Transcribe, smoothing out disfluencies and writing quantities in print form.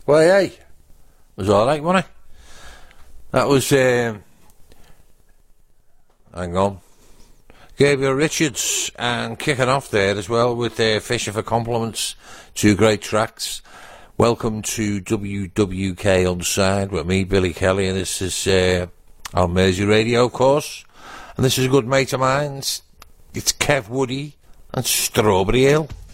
Well, hey, it was alright, wasn't it? That was, hang on, Gabriel Richards, and kicking off there as well with Fisher for Compliments, two great tracks. Welcome to WWK Unside with me, Billy Kelly, and this is on Mersey Radio, of course. And this is a good mate of mine. It's Kev Woody and Strawberry Ale.